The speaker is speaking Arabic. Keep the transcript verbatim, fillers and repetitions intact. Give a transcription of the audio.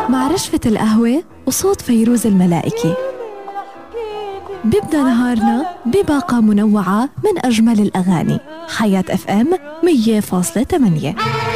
مع رشفة القهوة وصوت فيروز الملائكي بيبدأ نهارنا بباقة منوعة من أجمل الأغاني. حياة اف ام مية فاصلة ثمانية.